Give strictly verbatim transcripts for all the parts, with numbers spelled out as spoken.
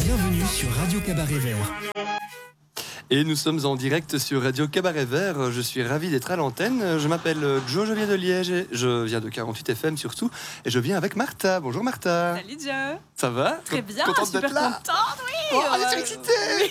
Bienvenue sur Radio Cabaret Vert. Et nous sommes en direct sur Radio Cabaret Vert. Je suis ravi d'être à l'antenne. Je m'appelle Joe, je viens de Liège, et je viens de quarante-huit F M surtout. Et je viens avec Martha. Bonjour Martha. Salut Joe. Ça va? Très bien, contente super d'être là. contente, oui. Oh, on est excité.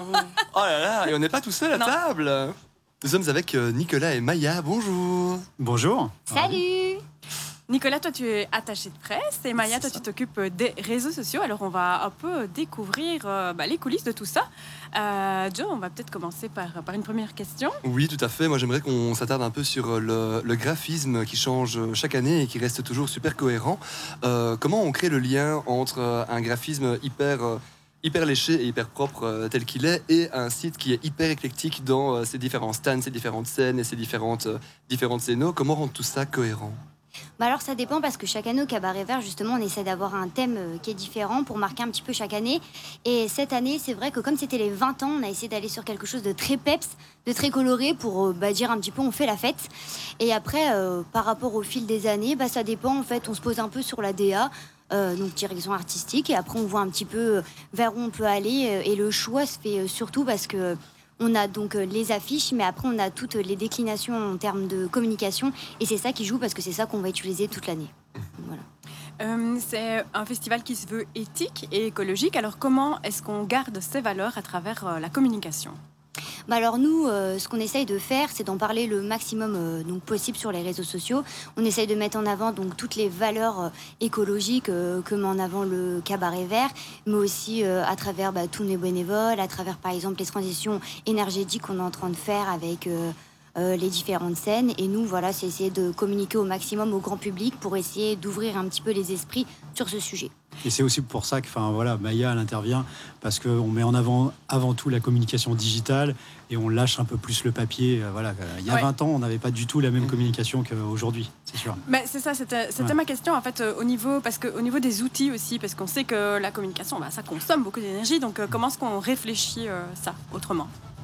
Oh là là, et on n'est pas tout seul à Non. table. Nous sommes avec Nicolas et Maya. Bonjour. Bonjour. Salut. Nicolas, toi tu es attaché de presse et Maya, toi tu t'occupes des réseaux sociaux. Alors on va un peu découvrir euh, bah, les coulisses de tout ça. Euh, Joe, on va peut-être commencer par, par une première question. Oui, tout à fait. Moi, j'aimerais qu'on s'attarde un peu sur le, le graphisme qui change chaque année et qui reste toujours super cohérent. Euh, comment on crée le lien entre un graphisme hyper... Euh, hyper léché et hyper propre euh, tel qu'il est, et un site qui est hyper éclectique dans euh, ses différents stands, ses différentes scènes et ses différentes, euh, différentes scénos. Comment rendre tout ça cohérent? Bah alors ça dépend parce que chaque année au Cabaret Vert, justement, on essaie d'avoir un thème euh, qui est différent pour marquer un petit peu chaque année. Et cette année, c'est vrai que comme c'était les vingt ans, on a essayé d'aller sur quelque chose de très peps, de très coloré pour euh, bah, dire un petit peu on fait la fête. Et après, euh, par rapport au fil des années, bah, ça dépend en fait, on se pose un peu sur la D A. Euh, donc direction artistique, et après on voit un petit peu vers où on peut aller, euh, et le choix se fait euh, surtout parce que on a donc euh, les affiches, mais après on a toutes les déclinations en termes de communication, et c'est ça qui joue parce que c'est ça qu'on va utiliser toute l'année. Voilà. Euh, c'est un festival qui se veut éthique et écologique. Alors comment est-ce qu'on garde ces valeurs à travers euh, la communication? Bah alors nous, euh, ce qu'on essaye de faire, c'est d'en parler le maximum euh, donc possible sur les réseaux sociaux. On essaye de mettre en avant donc toutes les valeurs euh, écologiques euh, que met en avant le Cabaret Vert, mais aussi euh, à travers bah, tous nos bénévoles, à travers par exemple les transitions énergétiques qu'on est en train de faire avec euh, euh, les différentes scènes. Et nous, voilà, c'est essayer de communiquer au maximum au grand public pour essayer d'ouvrir un petit peu les esprits sur ce sujet. Et c'est aussi pour ça que enfin, voilà, Maya elle intervient, parce qu'on met en avant avant tout la communication digitale et on lâche un peu plus le papier. Voilà. Il y a Ouais. vingt ans, on n'avait pas du tout la même communication qu'aujourd'hui, c'est sûr. Mais c'est ça, c'était, c'était Ouais. ma question en fait euh, au niveau parce que au niveau des outils aussi, parce qu'on sait que la communication, bah, ça consomme beaucoup d'énergie. Donc euh, comment est-ce qu'on réfléchit euh, ça autrement?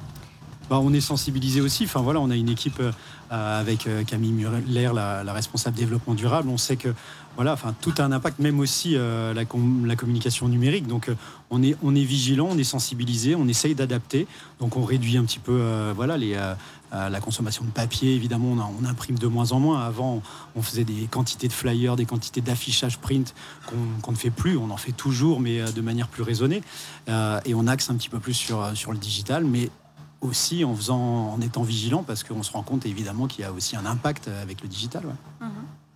Bah, on est sensibilisé aussi. Enfin, voilà, on a une équipe euh, avec euh, Camille Muller, la, la responsable développement durable. On sait que voilà, enfin, tout a un impact, même aussi euh, la, com- la communication numérique. Donc, euh, on est, on est vigilant, on est sensibilisé, on essaye d'adapter. Donc, on réduit un petit peu euh, voilà, les, euh, euh, la consommation de papier. Évidemment, on, a- on imprime de moins en moins. Avant, on faisait des quantités de flyers, des quantités d'affichage print qu'on, qu'on ne fait plus. On en fait toujours, mais euh, de manière plus raisonnée. Euh, et on axe un petit peu plus sur, sur le digital, mais aussi en faisant, en étant vigilant, parce qu'on se rend compte évidemment qu'il y a aussi un impact avec le digital. Ouais. Mhm.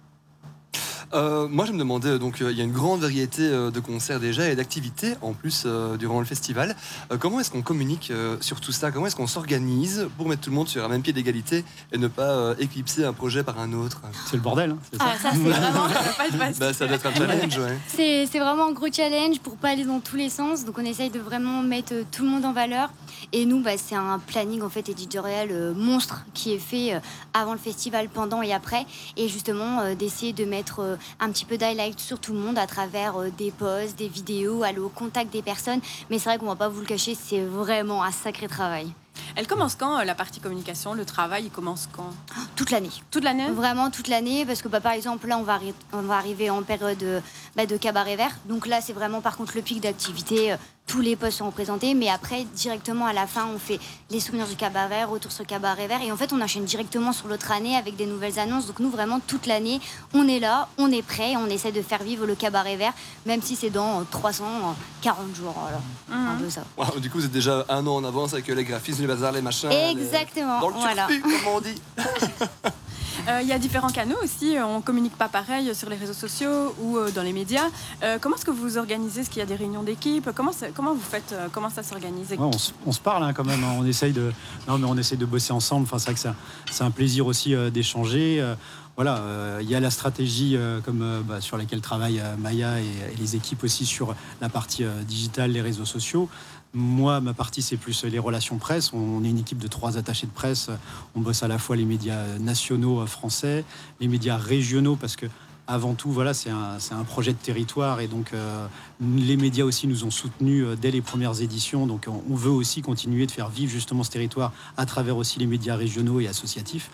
Euh, moi, je me demandais, donc, euh, il y a une grande variété euh, de concerts déjà et d'activités en plus euh, durant le festival. Euh, comment est-ce qu'on communique euh, sur tout ça? Comment est-ce qu'on s'organise pour mettre tout le monde sur un même pied d'égalité et ne pas euh, éclipser un projet par un autre? C'est le bordel, hein, c'est ça. Ah, ça, c'est vraiment... Ça va pas être facile. Bah, ça doit être un challenge, ouais. C'est, c'est vraiment un gros challenge pour pas aller dans tous les sens. Donc on essaye de vraiment mettre euh, tout le monde en valeur. Et nous, bah, c'est un planning en fait éditorial euh, monstre qui est fait euh, avant le festival, pendant et après. Et justement euh, d'essayer de mettre euh, un petit peu d'highlight sur tout le monde à travers euh, des posts, des vidéos, aller au contact des personnes. Mais c'est vrai qu'on va pas vous le cacher, c'est vraiment un sacré travail. Elle commence quand euh, la partie communication? Le travail, il commence quand? Toute l'année. Toute l'année? Vraiment toute l'année, parce que bah, par exemple là on va, arri- on va arriver en période euh, bah, de Cabaret Vert, donc là c'est vraiment par contre le pic d'activité, euh, tous les postes sont représentés, mais après directement à la fin on fait les souvenirs du Cabaret Vert, retour sur Cabaret Vert, et en fait on enchaîne directement sur l'autre année avec des nouvelles annonces. Donc nous vraiment toute l'année on est là, on est prêt, on essaie de faire vivre le Cabaret Vert, même si c'est dans euh, trois cent quarante jours, voilà. Mhm. Un peu ça. Wow, du coup, vous êtes déjà un an en avance avec les graphismes, les bazars, les machins. Exactement, Les... Dans le voilà. turfu, comme on dit. Euh, Il y a différents canaux aussi, on communique pas pareil sur les réseaux sociaux ou euh, dans les médias. Euh, comment est-ce que vous vous organisez? Est-ce qu'il y a des réunions d'équipe? Comment, c'est- comment vous faites? euh, Comment ça s'organise? Ouais, on, se, on se parle hein, quand même. hein. On essaye de, non, mais on essaye de bosser ensemble. Enfin, c'est vrai que c'est un, c'est un plaisir aussi euh, d'échanger. Euh, voilà, euh, il y a la stratégie euh, comme euh, bah, sur laquelle travaillent euh, Maya et, et les équipes aussi sur la partie euh, digitale, les réseaux sociaux. Moi, ma partie, c'est plus les relations presse. On est une équipe de trois attachés de presse. On bosse à la fois les médias nationaux euh, français, les médias régionaux, parce que avant tout, voilà, c'est un, c'est un projet de territoire, et donc euh, les médias aussi nous ont soutenus euh, dès les premières éditions. Donc on, on veut aussi continuer de faire vivre justement ce territoire à travers aussi les médias régionaux et associatifs.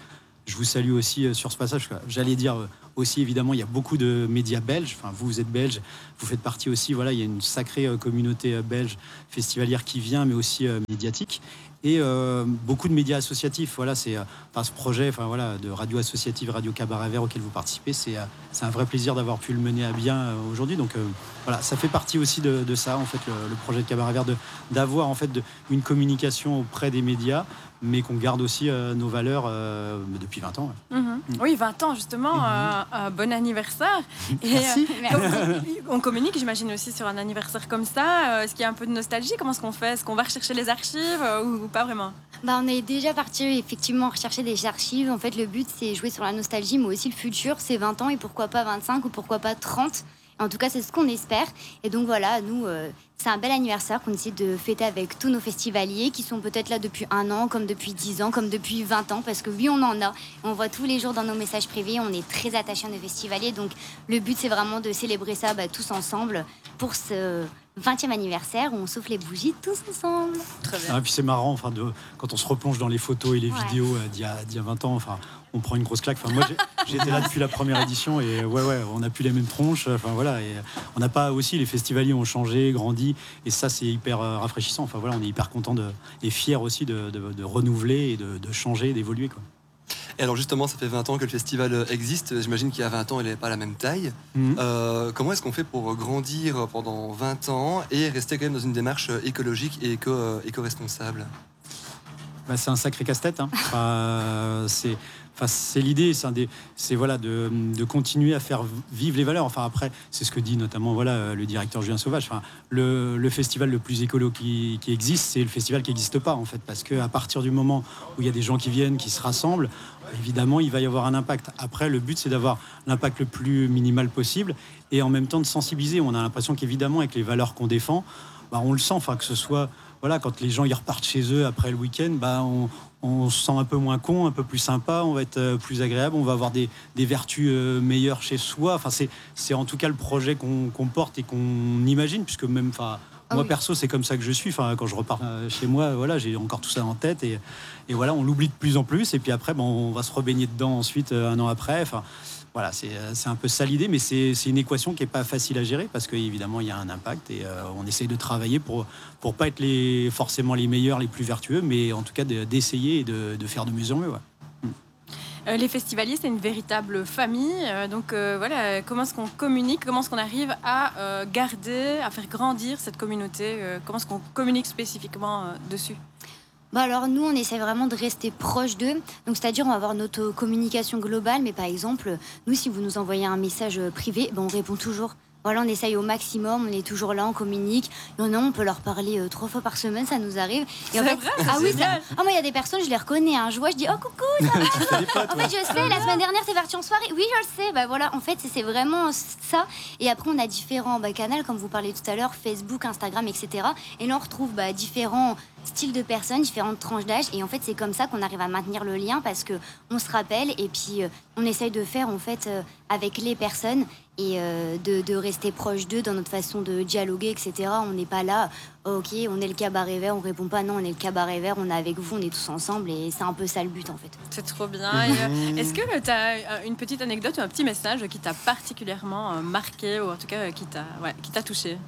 je vous salue aussi sur ce passage. J'allais dire aussi, évidemment, il y a beaucoup de médias belges. Enfin, vous, vous êtes belge, vous faites partie aussi. Voilà, il y a une sacrée communauté belge festivalière qui vient, mais aussi euh, médiatique. Et euh, beaucoup de médias associatifs. Voilà, c'est, euh, enfin, ce projet enfin, voilà, de radio associative, Radio Cabaret Vert auquel vous participez, c'est, euh, c'est un vrai plaisir d'avoir pu le mener à bien euh, aujourd'hui. Donc euh, voilà, ça fait partie aussi de, de ça, en fait, le, le projet de Cabaret Vert, de, d'avoir en fait, de, une communication auprès des médias, mais qu'on garde aussi euh, nos valeurs euh, depuis vingt ans. Ouais. Mmh. Mmh. Oui, vingt ans, justement. Mmh. Euh, euh, bon anniversaire. Et, Merci. Euh, on communique, j'imagine, aussi sur un anniversaire comme ça. Est-ce qu'il y a un peu de nostalgie? Comment est-ce qu'on fait? Est-ce qu'on va rechercher les archives euh, ou, ou pas vraiment? Bah, on est déjà parti effectivement rechercher des archives. En fait, le but, c'est jouer sur la nostalgie, mais aussi le futur. C'est vingt ans et pourquoi pas vingt-cinq ou pourquoi pas trente. En tout cas, c'est ce qu'on espère. Et donc voilà, nous, euh, c'est un bel anniversaire qu'on essaie de fêter avec tous nos festivaliers qui sont peut-être là depuis un an, comme depuis dix ans, comme depuis vingt ans. Parce que oui, on en a. On voit tous les jours dans nos messages privés. On est très attachés à nos festivaliers. Donc le but, c'est vraiment de célébrer ça bah, tous ensemble pour ce vingtième anniversaire où on souffle les bougies tous ensemble. Très bien. Ah, et puis c'est marrant, enfin, de, quand on se replonge dans les photos et les Ouais. vidéos euh, d'il, y a, d'il y a vingt ans, enfin, on prend une grosse claque. Enfin, moi, j'ai, j'étais là depuis la première édition et ouais, ouais, on n'a plus les mêmes tronches. Enfin, voilà, et on n'a pas aussi, les festivaliers ont changé, grandi, et ça, c'est hyper euh, rafraîchissant. Enfin, voilà, on est hyper content de, et fiers aussi de, de, de renouveler et de, de changer, d'évoluer, quoi. Et alors justement, ça fait vingt ans que le festival existe. J'imagine qu'il y a vingt ans, il n'avait pas la même taille. Mmh. Euh, comment est-ce qu'on fait pour grandir pendant vingt ans et rester quand même dans une démarche écologique et éco, euh, éco-responsable? Bah, c'est un sacré casse-tête. Hein. Enfin, euh, c'est, enfin, c'est l'idée, c'est, un des, c'est voilà, de, de continuer à faire vivre les valeurs. Enfin, après, c'est ce que dit notamment voilà, le directeur Julien Sauvage. Enfin, le, le festival le plus écolo qui, qui existe, c'est le festival qui n'existe pas, en fait. Parce qu'à partir du moment où il y a des gens qui viennent, qui se rassemblent, évidemment, il va y avoir un impact. Après, le but, c'est d'avoir l'impact le plus minimal possible et en même temps de sensibiliser. On a l'impression qu'évidemment, avec les valeurs qu'on défend, bah, on le sent, enfin, que ce soit... Voilà, quand les gens ils repartent chez eux après le week-end, bah, on, on se sent un peu moins con, un peu plus sympa, on va être euh, plus agréable, on va avoir des, des vertus euh, meilleures chez soi. Enfin, c'est, c'est en tout cas le projet qu'on, qu'on porte et qu'on imagine, puisque même, enfin, moi oui. perso, c'est comme ça que je suis. Enfin, quand je repars euh, chez moi, voilà, j'ai encore tout ça en tête et, et voilà, on l'oublie de plus en plus. Et puis après, bon, on va se rebaigner dedans ensuite euh, un an après. Enfin, voilà, c'est, c'est un peu ça l'idée, mais c'est, c'est une équation qui n'est pas facile à gérer parce qu'évidemment, il y a un impact et euh, on essaye de travailler pour pour pas être les, forcément les meilleurs, les plus vertueux, mais en tout cas de, d'essayer et de, de faire de mieux en mieux. Ouais. Euh, les festivaliers, c'est une véritable famille. Euh, donc euh, voilà, comment est-ce qu'on communique? Comment est-ce qu'on arrive à euh, garder, à faire grandir cette communauté? euh, Comment est-ce qu'on communique spécifiquement euh, dessus? Bah alors nous on essaie vraiment de rester proche d'eux, donc c'est-à-dire on va avoir notre communication globale, mais par exemple nous si vous nous envoyez un message privé, bah, on répond toujours. Voilà, on essaye au maximum, on est toujours là, on communique. Il y en a, on peut leur parler euh, trois fois par semaine, ça nous arrive. Et C'est en fait, vrai, ah c'est oui, génial. ça- ah moi il y a des personnes, je les reconnais. Hein. Je vois, je dis oh coucou. Ça va Tu fais des potes, En ouais. fait, je sais, la semaine dernière, t'es parti en soirée. Oui, je le sais. Bah voilà, en fait, c'est, c'est vraiment ça. Et après, on a différents bah, canaux, comme vous parliez tout à l'heure, Facebook, Instagram, et cetera. Et là, on retrouve bah, différents styles de personnes, différentes tranches d'âge. Et en fait, c'est comme ça qu'on arrive à maintenir le lien parce que on se rappelle et puis euh, on essaye de faire en fait euh, avec les personnes et euh, de, de rester proche d'eux dans notre façon de dialoguer, et cetera. On n'est pas là, ok, on est le cabaret vert, on répond pas, non, on est le cabaret vert, on est avec vous, on est tous ensemble et c'est un peu ça le but en fait. C'est trop bien. Et, euh, est-ce que tu as une petite anecdote ou un petit message qui t'a particulièrement euh, marqué ou en tout cas euh, qui t'a, ouais, qui t'a touché?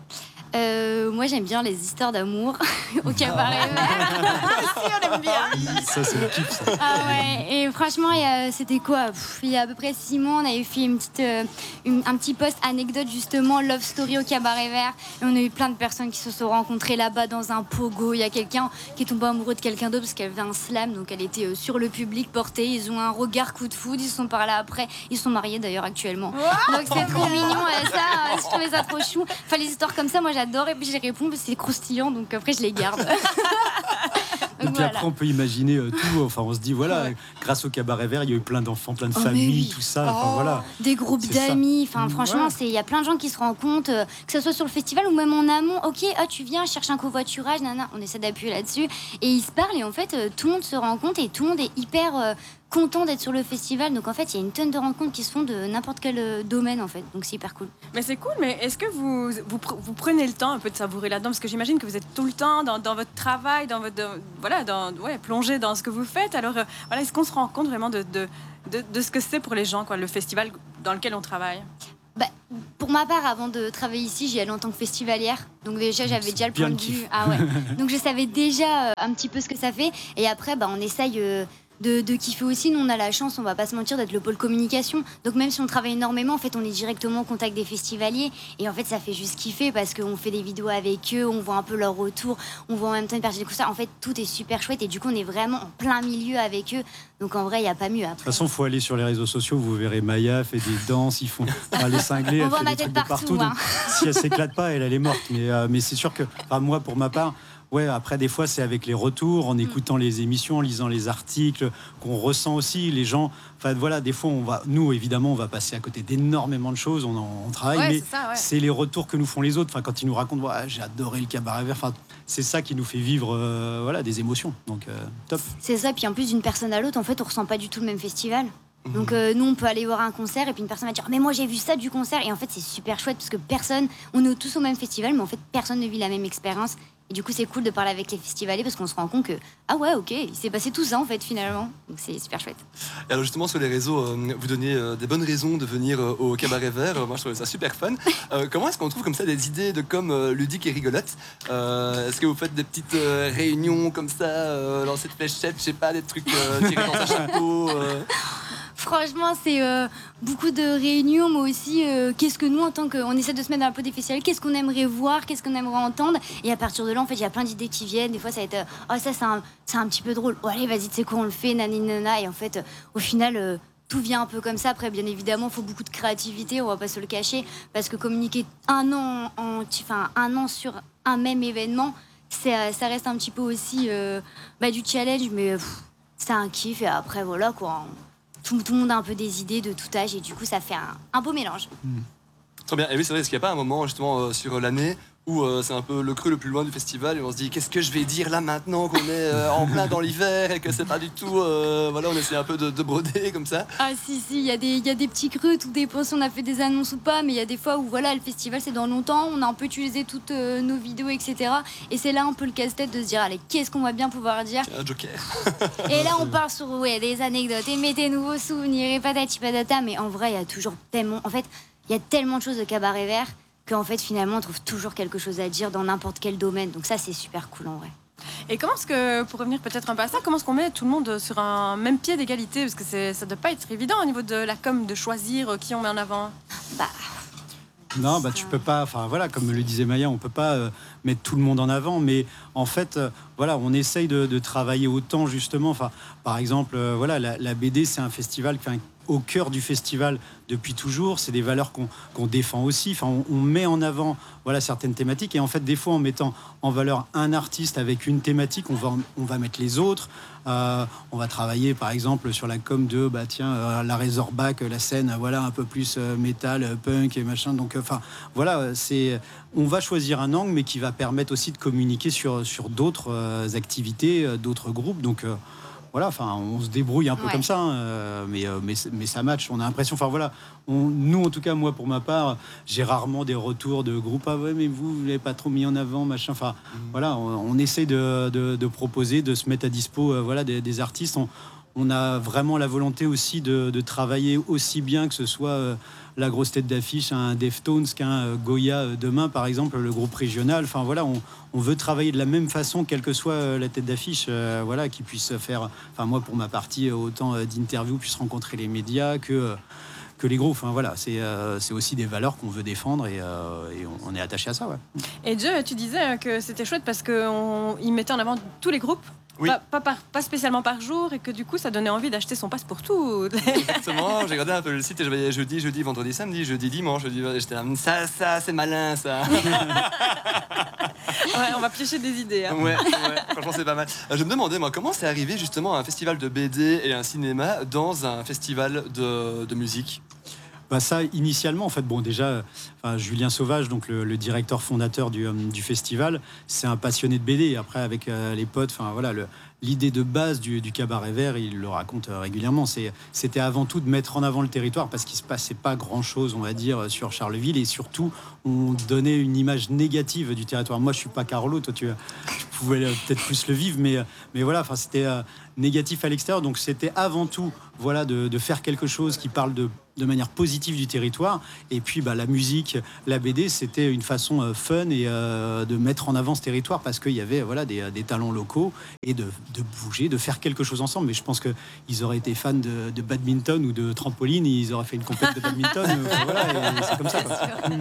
Euh, moi j'aime bien les histoires d'amour au cabaret vert. Si, on aime bien. Ça, c'est le kiff, ça. Ah ouais, et franchement, il y a- c'était quoi Pff, il y a à peu près six mois, on avait fait une petite, euh, une- un petit post anecdote justement, Love Story au cabaret vert. Et on a eu plein de personnes qui se sont rencontrées là-bas dans un pogo. Il y a quelqu'un qui est tombé amoureux de quelqu'un d'autre parce qu'elle avait un slam, donc elle était euh, sur le public portée. Ils ont un regard coup de foudre, ils se sont parlé après. Ils sont mariés d'ailleurs actuellement. Donc c'est trop mignon, euh, ça, euh, je trouvais ça trop chou. Enfin, les histoires comme ça, moi j'adore. Et puis je les réponds parce que c'est croustillant, donc après je les garde. Et puis Voilà. après, on peut imaginer euh, tout. Enfin, on se dit, voilà, grâce au cabaret vert, il y a eu plein d'enfants, plein de Oh, mais familles, oui. tout ça. Enfin, voilà. Des groupes C'est ça. d'amis, enfin Mmh, franchement, ouais. c'est il y a plein de gens qui se rendent compte, euh, que ce soit sur le festival ou même en amont. Ok, ah tu viens, je cherche un covoiturage, nana, on essaie d'appuyer là-dessus et ils se parlent et en fait euh, tout le monde se rend compte et tout le monde est hyper euh, contents d'être sur le festival. Donc en fait, il y a une tonne de rencontres qui se font de n'importe quel euh, domaine en fait. Donc c'est hyper cool. Mais c'est cool, mais est-ce que vous, vous, pr- vous prenez le temps un peu de savourer là-dedans? Parce que j'imagine que vous êtes tout le temps dans, dans votre travail, dans votre, dans- voilà, dans, ouais, plongé dans ce que vous faites. Alors, euh, voilà, est-ce qu'on se rend compte vraiment de, de, de, de ce que c'est pour les gens, quoi, le festival dans lequel on travaille? Bah, pour ma part, avant de travailler ici, j'y allais en tant que festivalière. Donc déjà, j'avais C'est déjà le bien point le de vue. kiff. Ah ouais. Donc je savais déjà euh, un petit peu ce que ça fait. Et après, bah, on essaye euh, de, de kiffer aussi. Nous, on a la chance, on va pas se mentir, d'être le pôle communication. Donc même si on travaille énormément, en fait, on est directement au contact des festivaliers. Et en fait, ça fait juste kiffer parce qu'on fait des vidéos avec eux, on voit un peu leur retour, on voit en même temps une partie des concerts. En fait, tout est super chouette. Et du coup, on est vraiment en plein milieu avec eux. Donc en vrai, il n'y a pas mieux après. De toute façon, il faut aller sur les réseaux sociaux, vous verrez Maya fait des danses, ils font enfin, les cinglés, On elle voit fait ma des tête trucs de partout, partout. hein. Donc, si elle s'éclate pas, elle, elle est morte. Mais, euh, mais c'est sûr que, enfin, moi, pour ma part, ouais, après, des fois, c'est avec les retours, en écoutant les émissions, en lisant les articles, qu'on ressent aussi les gens. Enfin, voilà, des fois, on va, nous, évidemment, on va passer à côté d'énormément de choses, on, en, on travaille, Ouais, mais c'est ça, ouais. c'est les retours que nous font les autres. Enfin, quand ils nous racontent, ouais, j'ai adoré le cabaret vert. Enfin, c'est ça qui nous fait vivre, euh, voilà, des émotions. Donc, euh, top. C'est ça, puis en plus d'une personne à l'autre, en fait, on ressent pas du tout le même festival. Donc euh, nous, on peut aller voir un concert et puis une personne va dire mais moi j'ai vu ça du concert et en fait c'est super chouette parce que personne, on est tous au même festival mais en fait personne ne vit la même expérience et du coup c'est cool de parler avec les festivaliers parce qu'on se rend compte que ah ouais ok il s'est passé tout ça en fait finalement donc c'est super chouette. Et alors justement sur les réseaux, euh, vous donniez euh, des bonnes raisons de venir euh, au Cabaret Vert. Euh, moi je trouvais ça super fun. Euh, comment est-ce qu'on trouve comme ça des idées de com euh, ludiques et rigolotes? euh, Est-ce que vous faites des petites euh, réunions comme ça, euh, lancer de fléchettes, je sais pas, des trucs euh, tirés dans un chapeau euh... Franchement, c'est euh, beaucoup de réunions, mais aussi euh, qu'est-ce que nous, en tant que, on essaie de se mettre dans la peau des festivals, qu'est-ce qu'on aimerait voir, qu'est-ce qu'on aimerait entendre, et à partir de là, en fait, il y a plein d'idées qui viennent. Des fois, ça va être, euh, oh ça, c'est un, c'est un petit peu drôle. Oh allez, vas-y, tu sais quoi, on le fait, nani nana, et en fait, euh, au final. Euh, tout vient un peu comme ça. Après, bien évidemment, il faut beaucoup de créativité, on va pas se le cacher, parce que communiquer un an, en, enfin, un an sur un même événement, c'est, ça reste un petit peu aussi euh, bah, du challenge, mais pff, c'est un kiff. Et après, voilà quoi. Tout, tout le monde a un peu des idées de tout âge, et du coup, ça fait un, un beau mélange. Très bien. Et oui, c'est vrai, est-ce qu'il n'y a pas un moment justement euh, sur l'année où euh, c'est un peu le creux le plus loin du festival et on se dit qu'est-ce que je vais dire là maintenant qu'on est euh, en plein dans l'hiver et que c'est pas du tout. Euh, voilà, on essaie un peu de, de broder comme ça. Ah si, si, il y, a des- il y a des petits creux, tout dépend si on a fait des annonces ou pas, mais il y a des fois où voilà, le festival c'est dans longtemps, on a un peu utilisé toutes euh, nos vidéos, et cetera. Et c'est là un peu le casse-tête de se dire, allez, qu'est-ce qu'on va bien pouvoir dire? Un joker. Et là on part sur ouais, des anecdotes, et mettez nouveaux souvenirs, et patati patata, mais en vrai, il y a toujours tellement... En fait, il y a tellement de choses de Cabaret Vert qu'en fait, finalement, on trouve toujours quelque chose à dire dans n'importe quel domaine. Donc ça, c'est super cool en vrai. Et comment est-ce que, pour revenir peut-être un peu à ça, comment est-ce qu'on met tout le monde sur un même pied d'égalité? Parce que c'est, ça ne doit pas être évident au niveau de la com de choisir qui on met en avant. Bah, Non, bah tu peux pas. Enfin voilà, comme le disait Maya, on peut pas euh, mettre tout le monde en avant, mais en fait, euh, voilà, on essaye de, de travailler autant justement. Enfin, par exemple, euh, voilà, la, la B D, c'est un festival, enfin, au cœur du festival depuis toujours. C'est des valeurs qu'on qu'on défend aussi. Enfin, on, on met en avant, voilà, certaines thématiques. Et en fait, des fois, en mettant en valeur un artiste avec une thématique, on va, on va mettre les autres. Euh, on va travailler, par exemple, sur la com de, bah tiens, euh, la Razorback, la scène, voilà, un peu plus euh, métal, euh, punk et machin. Donc, enfin, euh, voilà, c'est, on va choisir un angle, mais qui va permettre aussi de communiquer sur sur d'autres euh, activités, euh, d'autres groupes. Donc euh, voilà, enfin, on se débrouille un peu Ouais. comme ça, hein, euh, mais, euh, mais, mais ça match. On a l'impression, enfin voilà, on, nous en tout cas, moi pour ma part, j'ai rarement des retours de groupes. Ah ouais, mais vous, vous l'avez pas trop mis en avant, machin. Enfin, voilà, on, on essaie de, de, de proposer, de se mettre à dispo, euh, voilà, des, des artistes. On, on a vraiment la volonté aussi de, de travailler aussi bien que ce soit euh, la grosse tête d'affiche, un Deftones, qu'un euh, Goya euh, demain, par exemple, le groupe régional. Enfin voilà, on, on veut travailler de la même façon, quelle que soit euh, la tête d'affiche, euh, voilà, qui puisse faire. Enfin moi, pour ma partie, euh, autant euh, d'interviews puisse rencontrer les médias que euh, que les groupes. Enfin voilà, c'est euh, c'est aussi des valeurs qu'on veut défendre et, euh, et on, on est attaché à ça, ouais. Et Dieu, tu disais que c'était chouette parce qu'ils mettaient en avant tous les groupes. Oui. Pas, pas, par- pas spécialement par jour, et que du coup ça donnait envie d'acheter son passe pour tout. Exactement, j'ai regardé un peu le site et je voyais jeudi, jeudi, vendredi, samedi, jeudi, dimanche, jeudi, j'étais là, ça, ça, c'est malin ça. Ouais, on va piocher des idées. Hein. Ouais, ouais, franchement c'est pas mal. Euh, Je me demandais moi comment c'est arrivé justement un festival de B D et un cinéma dans un festival de, de musique. Bah ça, initialement, en fait, bon, déjà, enfin, Julien Sauvage, donc le, le directeur fondateur du, euh, du festival, c'est un passionné de B D. Après, avec euh, les potes, enfin voilà, le, l'idée de base du, du cabaret vert, il le raconte euh, régulièrement. C'est, c'était avant tout de mettre en avant le territoire parce qu'il se passait pas grand-chose, on va dire, sur Charleville, et surtout, on donnait une image négative du territoire. Moi, je suis pas Carlo, toi, tu, tu pouvais euh, peut-être plus le vivre, mais, mais voilà, enfin, c'était euh, négatif à l'extérieur. Donc, c'était avant tout, voilà, de, de faire quelque chose qui parle de de manière positive du territoire. Et puis bah, la musique, la B D, c'était une façon euh, fun et euh, de mettre en avant ce territoire parce qu'il y avait voilà, des, des talents locaux et de, de bouger, de faire quelque chose ensemble. Mais je pense qu'ils auraient été fans de, de badminton ou de trampoline, ils auraient fait une compétition de badminton. euh, voilà, et c'est comme ça. Quoi.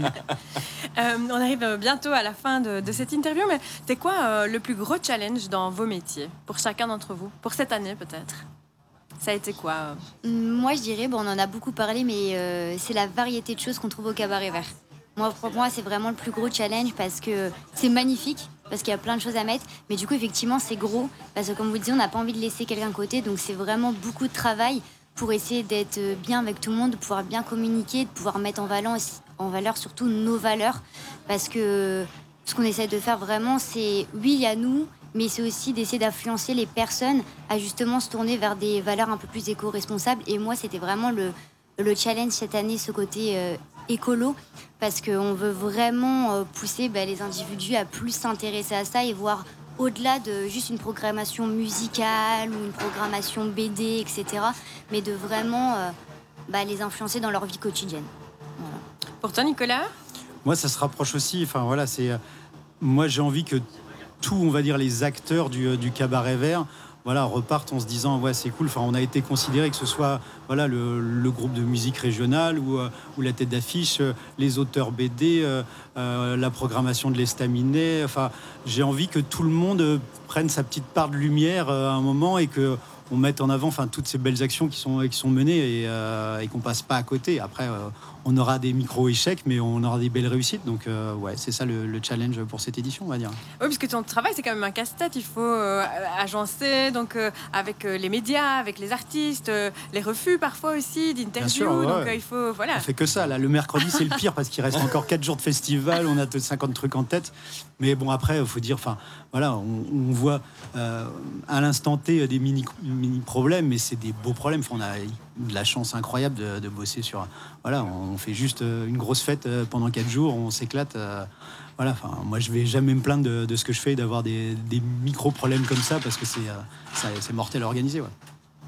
Euh, on arrive bientôt à la fin de, de cette interview, mais c'est quoi euh, le plus gros challenge dans vos métiers, pour chacun d'entre vous, pour cette année peut-être? Ça a été quoi? Moi, je dirais, bon, on en a beaucoup parlé, mais euh, c'est la variété de choses qu'on trouve au cabaret vert. Moi, pour moi, c'est vraiment le plus gros challenge parce que c'est magnifique, parce qu'il y a plein de choses à mettre. Mais du coup, effectivement, c'est gros, parce que comme vous disiez, on n'a pas envie de laisser quelqu'un de côté. Donc, c'est vraiment beaucoup de travail pour essayer d'être bien avec tout le monde, de pouvoir bien communiquer, de pouvoir mettre en valeur, en valeur surtout nos valeurs. Parce que ce qu'on essaie de faire vraiment, c'est, oui, il y a nous, mais c'est aussi d'essayer d'influencer les personnes à justement se tourner vers des valeurs un peu plus éco-responsables. Et moi, c'était vraiment le, le challenge cette année, ce côté euh, écolo, parce qu'on veut vraiment euh, pousser bah, les individus à plus s'intéresser à ça et voir au-delà de juste une programmation musicale ou une programmation B D, et cetera, mais de vraiment euh, bah, les influencer dans leur vie quotidienne. Voilà. Pour toi, Nicolas? Moi, ça se rapproche aussi. Enfin, voilà, c'est, euh, moi, j'ai envie que tous, on va dire, les acteurs du, du cabaret vert, voilà, repartent en se disant ouais, c'est cool. Enfin, on a été considéré, que ce soit voilà, le, le groupe de musique régionale ou, euh, ou la tête d'affiche, euh, les auteurs B D, euh, euh, la programmation de l'estaminet. Enfin, j'ai envie que tout le monde euh, prenne sa petite part de lumière euh, à un moment et que on mette en avant enfin, toutes ces belles actions qui sont, qui sont menées et, euh, et qu'on passe pas à côté. Après, euh, on aura des micro-échecs, mais on aura des belles réussites. Donc, euh, ouais, c'est ça le, le challenge pour cette édition, on va dire. Oui, parce que ton travail, c'est quand même un casse-tête. Il faut euh, agencer donc, euh, avec euh, les médias, avec les artistes, euh, les refus parfois aussi d'interviews. Ouais. Donc, euh, il faut, voilà. On fait que ça. Là, le mercredi, c'est le pire parce qu'il reste encore quatre jours de festival. On a cinquante trucs en tête. Mais bon, après, il faut dire, enfin, voilà, on, on voit euh, à l'instant T des mini, mini problèmes, mais c'est des beaux problèmes. Enfin, on a de la chance incroyable de, de bosser sur. Voilà, on fait juste une grosse fête pendant quatre jours, on s'éclate. Euh, voilà, enfin, moi, je vais jamais me plaindre de, de ce que je fais, d'avoir des, des micro problèmes comme ça, parce que c'est, euh, c'est mortel à organiser. Ouais.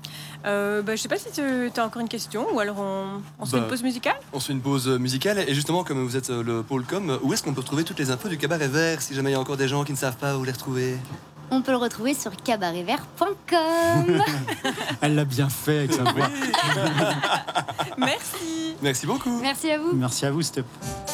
Euh, bah, je sais pas si tu as encore une question ou alors on, on se fait Bah, une pause musicale. On se fait une pause musicale et justement comme vous êtes le pôle com, où est-ce qu'on peut retrouver toutes les infos du cabaret vert si jamais il y a encore des gens qui ne savent pas où les retrouver? On peut le retrouver sur cabaret vert point com. Elle l'a bien fait avec sa voix. Merci. Merci beaucoup. Merci à vous. Merci à vous, Steph.